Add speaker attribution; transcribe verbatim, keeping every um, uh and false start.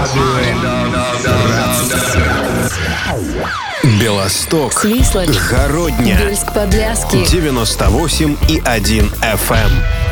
Speaker 1: Белосток,
Speaker 2: Свислочь,
Speaker 1: Городня,
Speaker 2: Бельск-Подляски,
Speaker 1: девяносто восемь и один эф эм.